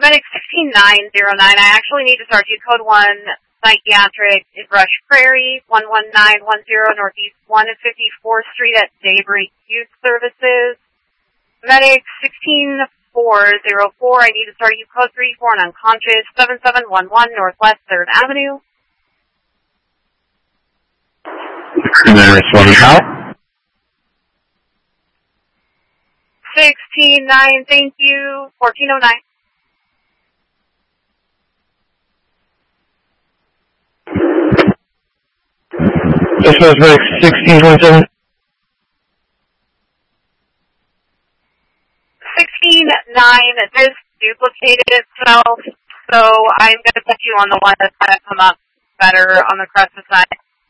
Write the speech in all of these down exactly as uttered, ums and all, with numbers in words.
Medic sixteen nine zero nine, I actually need to start you. Code one, Psychiatric in Rush Prairie, one one nine one zero Northeast one fifty-fourth Street at Daybreak Youth Services. Medic sixteen four zero four, I need to start you. Code three for an unconscious, seven seven one one Northwest third Avenue. And then responding out. sixteen nine, thank you. fourteen oh nine. This was Medic sixteen twenty-seven. sixteen nine, this duplicated itself, so I'm going to put you on the one that's going to come up better on the Cresta side.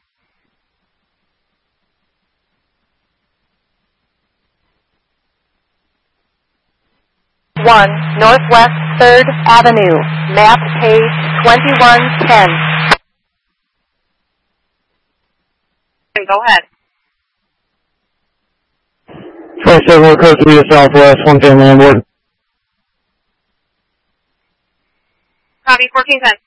one Northwest third Avenue, map page twenty-one ten. Go ahead. twenty-seven Code three to Southwest, one family on board. Copy, fourteen ten.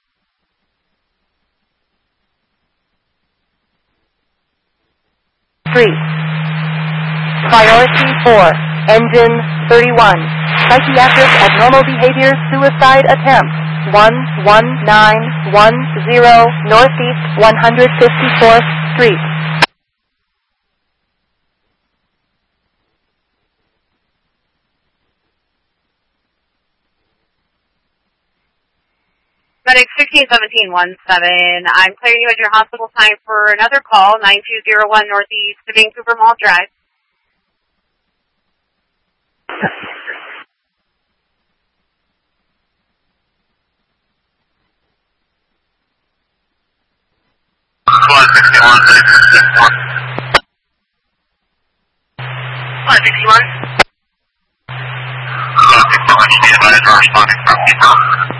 three. Priority four, engine thirty-one. Psychiatric abnormal behavior suicide attempt. one one nine one zero Northeast one fifty-fourth Street. Medic sixteen seventeen one seven, I'm clearing you at your hospital time for another call, nine two zero one Northeast Vancouver Mall Drive. one sixty-one, sixty-one. one sixty-one? one sixty-one, you need a responding from people.